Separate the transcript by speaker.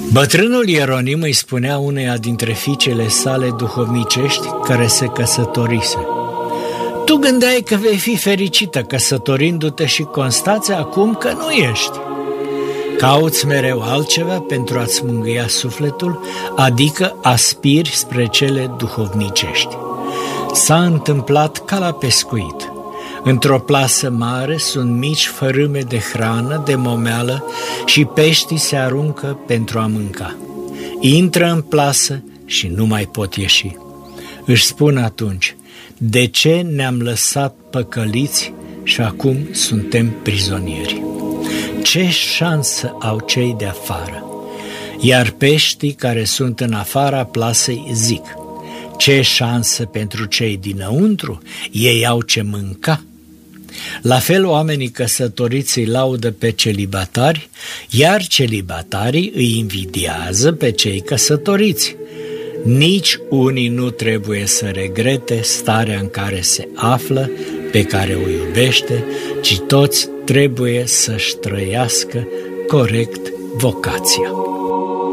Speaker 1: Bătrânul Ieronim îi spunea uneia dintre fiicele sale duhovnicești care se căsătorise: tu gândeai că vei fi fericită căsătorindu-te și constați acum că nu ești. Cauți mereu altceva pentru a-ți mângâia sufletul, adică aspiri spre cele duhovnicești. S-a întâmplat ca la pescuit. Într-o plasă mare sunt mici fărâme de hrană, de momeală și peștii se aruncă pentru a mânca. Intră în plasă și nu mai pot ieși. Își spun atunci: de ce ne-am lăsat păcăliți și acum suntem prizonieri? Ce șansă au cei de afară? Iar peștii care sunt în afara plasei zic: ce șansă pentru cei dinăuntru? Ei au ce mânca. La fel, oamenii căsătoriți îi laudă pe celibatari, iar celibatarii îi invidiază pe cei căsătoriți. Nici unii nu trebuie să regrete starea în care se află, pe care o iubește, ci toți trebuie să-și trăiască corect vocația.